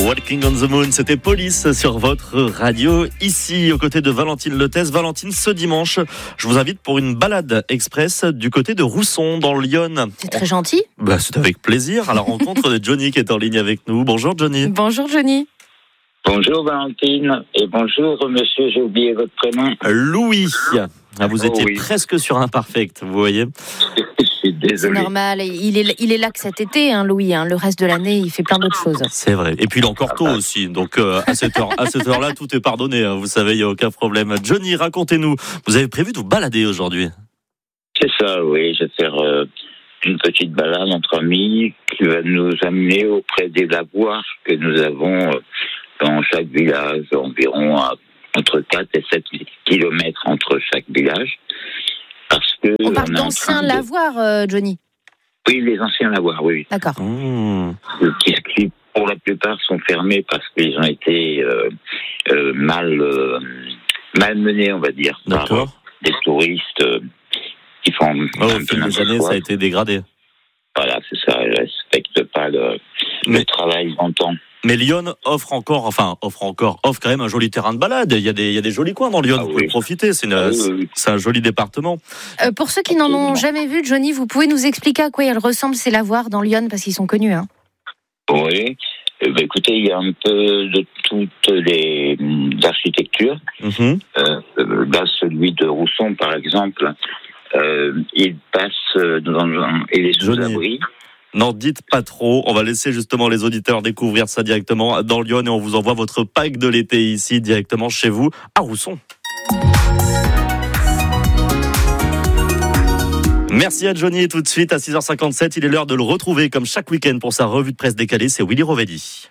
Walking on the Moon, c'était Police sur votre radio, ici aux côtés de Valentine Lotès. Valentine, ce dimanche, je vous invite pour une balade express du côté de Rousson, dans l'Yonne. C'est très gentil. C'est avec plaisir. À la rencontre de Johnny qui est en ligne avec nous. Bonjour Johnny. Bonjour Johnny. Bonjour Valentine et bonjour monsieur, j'ai oublié votre prénom. Louis. Vous étiez oui. presque sur Imparfect, vous voyez. Je suis désolé. C'est normal, il est là que cet été, Louis. Le reste de l'année, il fait plein d'autres choses. C'est vrai. Et puis il est encore tôt aussi. Donc à cette heure-là, tout est pardonné. Vous savez, il n'y a aucun problème. Johnny, racontez-nous. Vous avez prévu de vous balader aujourd'hui? C'est ça, oui. Je vais faire une petite balade entre amis qui va nous amener auprès des lavoirs que nous avons dans chaque village, environ entre 4 et 7 kilomètres entre chaque village. Parce que on parle d'anciens lavoirs, Johnny. Oui, les anciens lavoirs, oui. D'accord. Qui, pour la plupart, sont fermés parce qu'ils ont été mal menés, on va dire, par des touristes qui font... au fil des années, ça a été dégradé. Voilà, c'est ça. Ils ne respectent pas le travail longtemps. Mais Lyon offre quand même un joli terrain de balade. Il y a des jolis coins dans Lyon, vous pouvez profiter. C'est un joli département. Pour ceux qui n'en ont jamais vu, Johnny, vous pouvez nous expliquer à quoi elles ressemblent ces lavoirs dans Lyon, parce qu'ils sont connus. Oui. Écoutez, il y a un peu de toutes les architectures. Là, celui de Rousson, par exemple, il passe il est sous abri. N'en dites pas trop, on va laisser justement les auditeurs découvrir ça directement dans Lyon et on vous envoie votre pack de l'été ici directement chez vous à Rousson. Merci à Johnny. Tout de suite à 6h57, il est l'heure de le retrouver comme chaque week-end pour sa revue de presse décalée, c'est Willy Rovelli.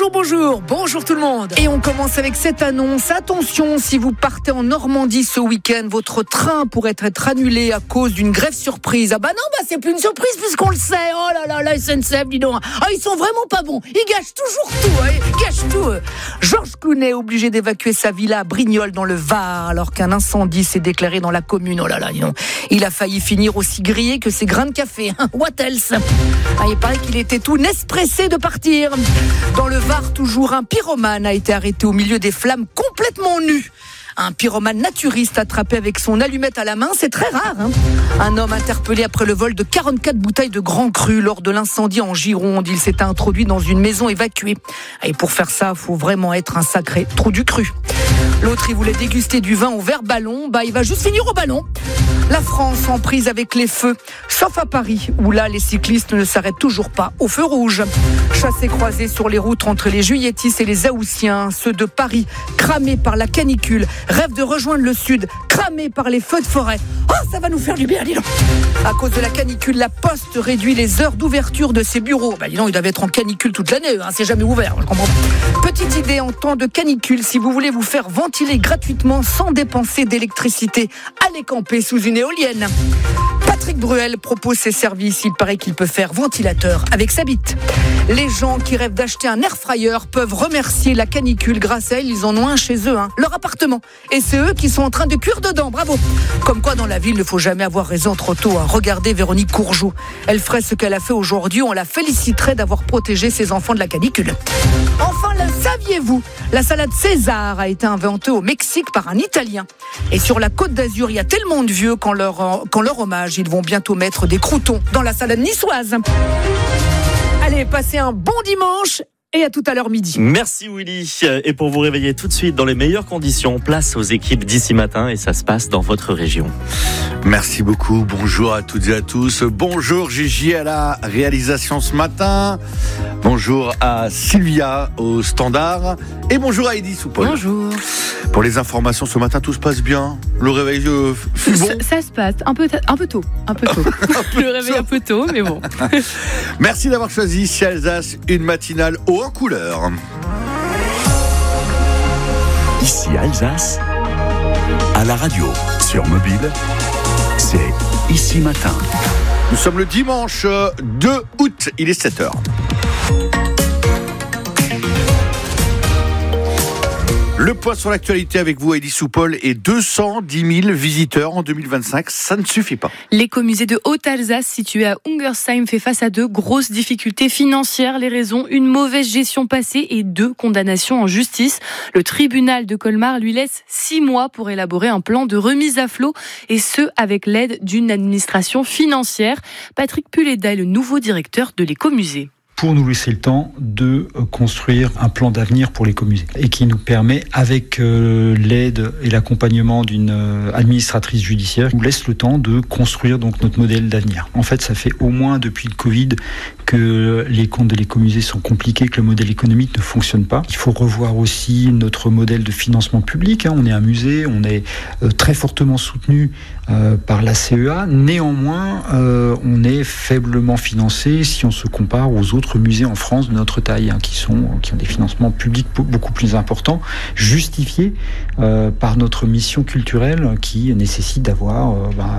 Bonjour tout le monde. Et on commence avec cette annonce. Attention, si vous partez en Normandie ce week-end, votre train pourrait être annulé à cause d'une grève surprise. Ah bah non, c'est plus une surprise puisqu'on le sait. Oh là là, la SNCF, dis donc. Ah, ils sont vraiment pas bons. Ils gâchent toujours tout. Ils gâchent tout. Georges Clooney est obligé d'évacuer sa villa à Brignoles dans le Var alors qu'un incendie s'est déclaré dans la commune. Oh là là, dis donc. Il a failli finir aussi grillé que ses grains de café. What else? Il paraît qu'il était tout nespressé de partir. Dans le Var, toujours, un pyromane a été arrêté au milieu des flammes complètement nu. Un pyromane naturiste attrapé avec son allumette à la main, c'est très rare. Un homme interpellé après le vol de 44 bouteilles de Grand Cru lors de l'incendie en Gironde. Il s'est introduit dans une maison évacuée. Et pour faire ça, il faut vraiment être un sacré trou du cru. L'autre, il voulait déguster du vin au verre ballon. Il va juste finir au ballon. La France en prise avec les feux, sauf à Paris, où là, les cyclistes ne s'arrêtent toujours pas au feu rouge. Chassés croisés sur les routes entre les Juilletistes et les Haussiens, ceux de Paris, cramés par la canicule, rêvent de rejoindre le sud, cramés par les feux de forêt. Oh, ça va nous faire du bien, dis donc. À cause de la canicule, la Poste réduit les heures d'ouverture de ses bureaux. Dis donc, ils doivent être en canicule toute l'année, c'est jamais ouvert, je comprends pas. Petite idée en temps de canicule, si vous voulez vous faire ventiler gratuitement sans dépenser d'électricité, allez camper sous une éolienne. Patrick Bruel propose ses services. Il paraît qu'il peut faire ventilateur avec sa bite. Les gens qui rêvent d'acheter un air fryer peuvent remercier la canicule. Grâce à elle, ils en ont un chez eux, leur appartement. Et c'est eux qui sont en train de cuire dedans. Bravo. Comme quoi, dans la vie, il ne faut jamais avoir raison trop tôt. Regardez Véronique Courgeot. Elle ferait ce qu'elle a fait aujourd'hui. On la féliciterait d'avoir protégé ses enfants de la canicule. Enfin, saviez-vous, la salade César a été inventée au Mexique par un Italien. Et sur la Côte d'Azur, il y a tellement de vieux qu'en leur hommage, ils vont bientôt mettre des croûtons dans la salade niçoise. Allez, passez un bon dimanche et à tout à l'heure midi. Merci Willy. Et pour vous réveiller tout de suite dans les meilleures conditions, place aux équipes d'ici matin et ça se passe dans votre région. Merci beaucoup. Bonjour à toutes et à tous. Bonjour Gigi à la réalisation ce matin. Bonjour à Sylvia au standard. Et bonjour à Edith Soupol. Bonjour. Pour les informations ce matin, tout se passe bien. Le réveil fut bon. Ça se passe un peu tôt. Le réveil un peu tôt, mais bon. Merci d'avoir choisi ici Alsace une matinale haut en couleur. Ici Alsace, à la radio, sur mobile, c'est Ici Matin. Nous sommes le dimanche 2 août, il est 7h. Le point sur l'actualité avec vous, Elie Soupol, et 210 000 visiteurs en 2025, ça ne suffit pas. L'écomusée de Haute-Alsace, situé à Ungersheim, fait face à de grosses difficultés financières. Les raisons, une mauvaise gestion passée et 2 condamnations en justice. Le tribunal de Colmar lui laisse 6 mois pour élaborer un plan de remise à flot, et ce, avec l'aide d'une administration financière. Patrick Puleda est le nouveau directeur de l'écomusée. Pour nous laisser le temps de construire un plan d'avenir pour l'écomusée et qui nous permet, avec l'aide et l'accompagnement d'une administratrice judiciaire, nous laisse le temps de construire donc notre modèle d'avenir. En fait, ça fait au moins depuis le Covid que les comptes de l'écomusée sont compliqués, que le modèle économique ne fonctionne pas. Il faut revoir aussi notre modèle de financement public. On est un musée, on est très fortement soutenu par la CEA. Néanmoins, on est faiblement financé si on se compare aux autres musées en France de notre taille, qui ont des financements publics beaucoup plus importants, justifiés par notre mission culturelle qui nécessite d'avoir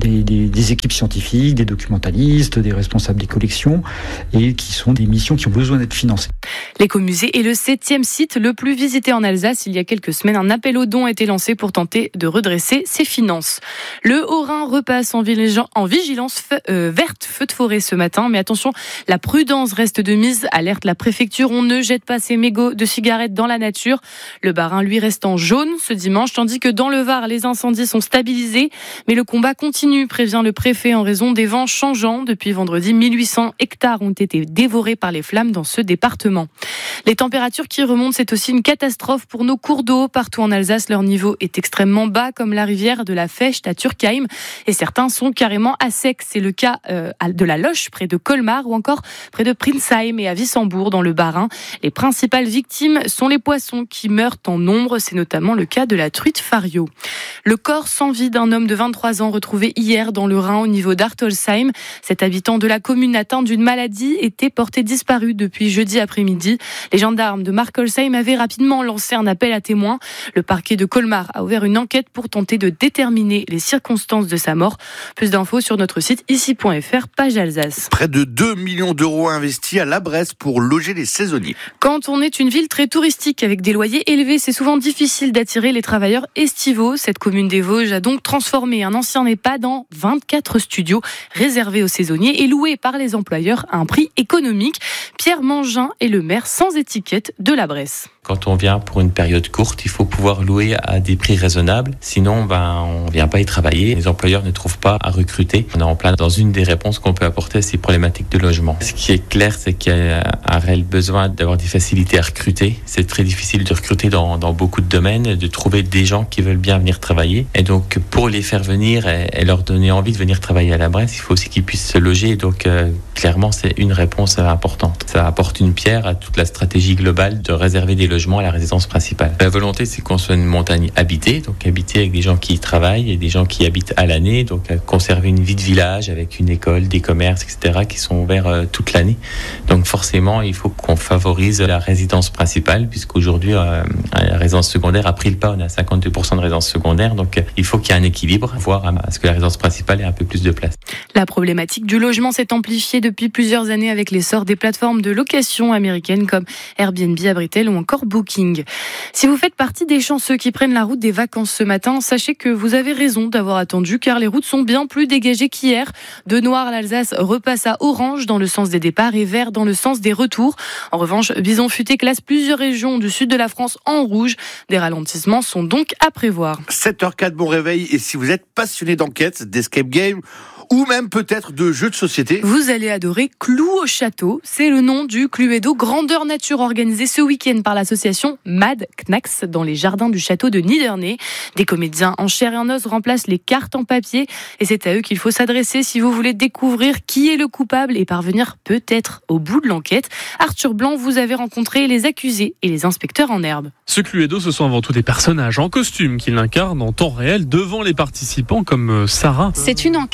des équipes scientifiques, des documentalistes, des responsables des collections, et qui sont des missions qui ont besoin d'être financées. L'écomusée est le 7e site le plus visité en Alsace. Il y a quelques semaines, un appel aux dons a été lancé pour tenter de redresser ses finances. Le Haut-Rhin repasse en vigilance verte, feu de forêt ce matin. Mais attention, la prudence reste de mise. Alerte la préfecture, on ne jette pas ses mégots de cigarettes dans la nature. Le Bas-Rhin, lui, reste en jaune ce dimanche, tandis que dans le Var, les incendies sont stabilisés. Mais le combat continue, prévient le préfet, en raison des vents changeants. Depuis vendredi, 1800 hectares ont été dévorés par les flammes dans ce département. Les températures qui remontent, c'est aussi une catastrophe pour nos cours d'eau. Partout en Alsace, leur niveau est extrêmement bas, comme la rivière de la Fecht à Turkheim. Et certains sont carrément à sec. C'est le cas de la Loche, près de Colmar, ou encore près de Prinsheim et à Wissembourg, dans le Bas-Rhin. Les principales victimes sont les poissons qui meurent en nombre. C'est notamment le cas de la truite fario. Le corps sans vie d'un homme de 23 ans retrouvé hier dans le Rhin au niveau d'Artolsheim. Cet habitant de la commune atteint d'une maladie était porté disparu depuis jeudi après-midi. Les gendarmes de Markolsheim avaient rapidement lancé un appel à témoins. Le parquet de Colmar a ouvert une enquête pour tenter de déterminer les circonstances de sa mort. Plus d'infos sur notre site ici.fr, page Alsace. Près de 2 millions d'euros investis à la Bresse pour loger les saisonniers. Quand on est une ville très touristique avec des loyers élevés, c'est souvent difficile d'attirer les travailleurs estivaux. Cette commune des Vosges a donc transformé un ancien EHPAD en 24 studios réservés aux saisonniers et loués par les employeurs à un prix économique. Pierre Mangin est le maire sans étiquette de la Bresse. Quand on vient pour une période courte, il faut pouvoir louer à des prix raisonnables. Sinon, on ne vient pas y travailler. Les employeurs ne trouvent pas à recruter. On est en plein dans une des réponses qu'on peut apporter à ces problématiques de logement. Ce qui est clair, c'est qu'il y a un réel besoin d'avoir des facilités à recruter. C'est très difficile de recruter dans beaucoup de domaines, de trouver des gens qui veulent bien venir travailler. Et donc, pour les faire venir et leur donner envie de venir travailler à la Bresse, il faut aussi qu'ils puissent se loger. Donc, clairement, c'est une réponse importante. Ça apporte une pierre à toute la stratégie globale de réserver des logements à la résidence principale. La volonté, c'est qu'on soit une montagne habitée, donc habitée avec des gens qui y travaillent et des gens qui y habitent à l'année, donc conserver une vie de village avec une école, des commerces, etc., qui sont ouverts toute l'année. Donc forcément, il faut qu'on favorise la résidence principale, puisqu'aujourd'hui, la résidence secondaire a pris le pas, on est à 52% de résidence secondaire, donc il faut qu'il y ait un équilibre, voire à ce que la résidence principale ait un peu plus de place. La problématique du logement s'est amplifiée depuis plusieurs années avec l'essor des plateformes de location américaines comme Airbnb, Abritel ou encore Booking. Si vous faites partie des chanceux qui prennent la route des vacances ce matin, sachez que vous avez raison d'avoir attendu car les routes sont bien plus dégagées qu'hier. De noir, l'Alsace repasse à orange dans le sens des départs et vert dans le sens des retours. En revanche, Bison Futé classe plusieurs régions du sud de la France en rouge. Des ralentissements sont donc à prévoir. 7h04, bon réveil. Et si vous êtes passionné d'enquête, d'escape game, ou même peut-être de jeux de société, vous allez adorer Clou au château. C'est le nom du Cluedo grandeur nature organisé ce week-end par l'association Mad Knacks dans les jardins du château de Niderney. Des comédiens en chair et en os remplacent les cartes en papier et c'est à eux qu'il faut s'adresser si vous voulez découvrir qui est le coupable et parvenir peut-être au bout de l'enquête. Arthur Blanc, vous avez rencontré les accusés et les inspecteurs en herbe. Ce Cluedo, ce sont avant tout des personnages en costume qui l'incarnent en temps réel devant les participants comme Sarah. C'est une enquête qui est menée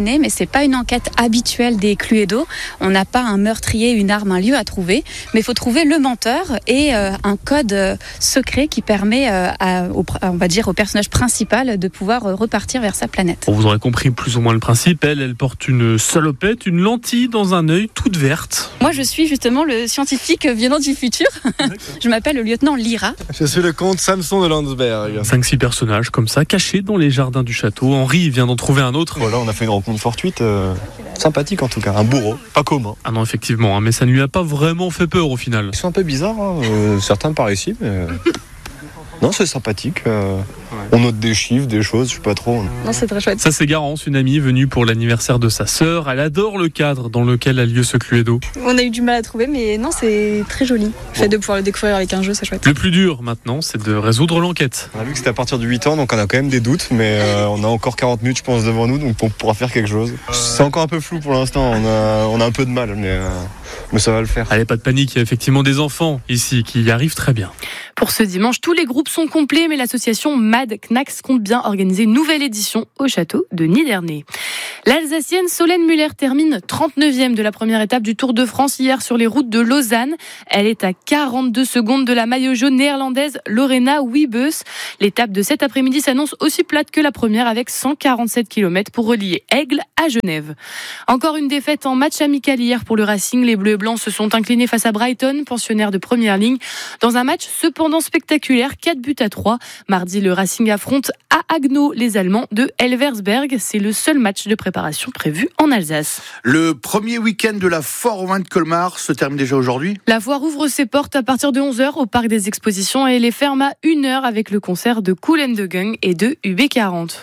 menée, mais c'est pas une enquête habituelle des Cluedo. On n'a pas un meurtrier, une arme, un lieu à trouver, mais il faut trouver le menteur et un code secret qui permet, on va dire, au personnage principal de pouvoir repartir vers sa planète. Bon, vous aurez compris plus ou moins le principe. Elle porte une salopette, une lentille dans un œil, toute verte. Moi, je suis justement le scientifique venant du futur. Je m'appelle le lieutenant Lyra. Je suis le comte Samson de Landsberg. 5-6 personnages comme ça, cachés dans les jardins du château. Henri vient d'en trouver un autre. Voilà, on a fait une rencontre fortuite, sympathique en tout cas, un bourreau, pas commun. Ah non, effectivement, mais ça ne lui a pas vraiment fait peur au final. Ils sont un peu bizarres, certains par ici, mais... Non, c'est sympathique. On note des chiffres, des choses, je sais pas trop. Non, c'est très chouette. Ça, c'est Garance, une amie venue pour l'anniversaire de sa sœur. Elle adore le cadre dans lequel a lieu ce Cluedo. On a eu du mal à trouver, mais non, c'est très joli. Le fait de pouvoir le découvrir avec un jeu, c'est chouette. Le plus dur maintenant, c'est de résoudre l'enquête. On a vu que c'était à partir de 8 ans, donc on a quand même des doutes, mais on a encore 40 minutes, je pense, devant nous, donc on pourra faire quelque chose. C'est encore un peu flou pour l'instant, on a un peu de mal, mais ça va le faire. Allez, pas de panique, il y a effectivement des enfants ici qui y arrivent très bien. Pour ce dimanche, tous les groupes sont complets, mais l'association Mad Knacks compte bien organiser une nouvelle édition au château de Niderney. L'Alsacienne Solène Muller termine 39e de la première étape du Tour de France hier sur les routes de Lausanne. Elle est à 42 secondes de la maillot jaune néerlandaise Lorena Wiebes. L'étape de cet après-midi s'annonce aussi plate que la première avec 147 km pour relier Aigle à Genève. Encore une défaite en match amical hier pour le Racing. Les Bleus et Blancs se sont inclinés face à Brighton, pensionnaire de première ligne, dans un match cependant spectaculaire, 4-3. Mardi, le Racing affronte à Haguenau les Allemands de Elversberg. C'est le seul match de préparation prévu en Alsace. Le premier week-end de la Foire au vin de Colmar se termine déjà aujourd'hui. La foire ouvre ses portes à partir de 11h au Parc des Expositions et les ferme à 1h avec le concert de Kool & the Gang et de UB40.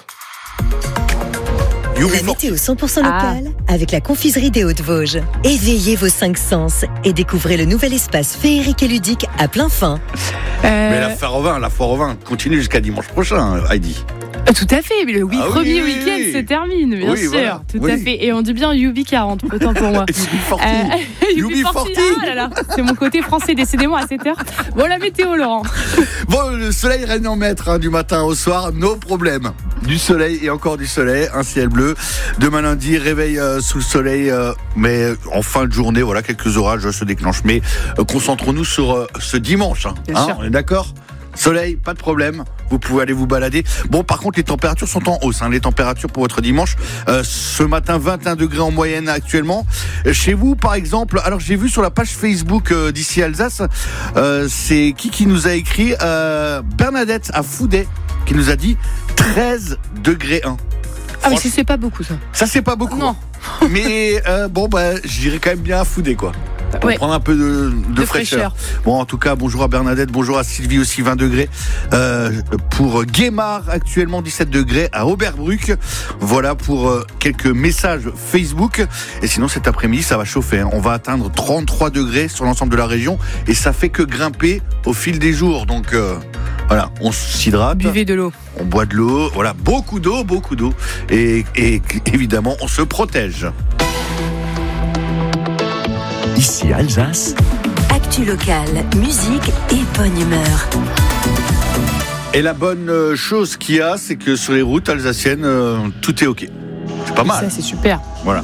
La météo 100% locale avec la confiserie des Hauts-de-Vosges. Éveillez vos 5 sens et découvrez le nouvel espace féerique et ludique à plein fin. Mais la foire au vin continue jusqu'à dimanche prochain, Heidi. Tout à fait, mais le premier week-end se termine, bien sûr. Voilà. Tout à fait. Et on dit bien UB40, autant pour moi. UB40. Ah là là, c'est mon côté français, décidément à 7h. Bon, la météo, Laurent. Bon, le soleil règne en maître du matin au soir, no problème. Du soleil et encore du soleil, un ciel bleu. Demain lundi, réveil sous le soleil, mais en fin de journée, voilà, quelques orages se déclenchent. Mais concentrons-nous sur ce dimanche. On est d'accord ? Soleil, pas de problème, vous pouvez aller vous balader. Bon, par contre, les températures sont en hausse. Les températures pour votre dimanche, ce matin, 21 degrés en moyenne actuellement. Chez vous, par exemple, alors j'ai vu sur la page Facebook d'ici Alsace, c'est qui nous a écrit Bernadette à Foudet, qui nous a dit 13 degrés 1. Ah, mais c'est pas beaucoup, ça. Ça, c'est pas beaucoup. Non. Mais je dirais quand même bien à Foudet, quoi. Pour prendre un peu de fraîcheur. Bon, en tout cas, bonjour à Bernadette, bonjour à Sylvie aussi, 20 degrés. Pour Guémard, actuellement 17 degrés à Oberbruck. Voilà pour quelques messages Facebook. Et sinon, cet après-midi, ça va chauffer. On va atteindre 33 degrés sur l'ensemble de la région. Et ça fait que grimper au fil des jours. Donc, voilà, on s'hydrate. Buvez de l'eau. On boit de l'eau. Voilà, beaucoup d'eau. Et évidemment, on se protège. Ici Alsace. Actu locale, musique et bonne humeur. Et la bonne chose qu'il y a, c'est que sur les routes alsaciennes, tout est OK. C'est pas mal. Ça, c'est super. Voilà.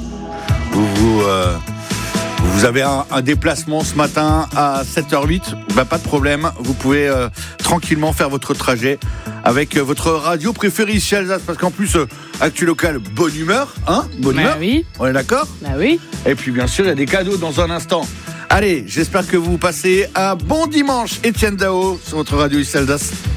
Vous avez un déplacement ce matin à 7h08, pas de problème. Vous pouvez tranquillement faire votre trajet avec votre radio préférée ici à Alsace. Parce qu'en plus, actu local, bonne humeur. Bonne humeur. Oui. On est d'accord ? Oui. Et puis bien sûr, il y a des cadeaux dans un instant. Allez, j'espère que vous passez un bon dimanche. Étienne Dao sur votre radio ici à Alsace.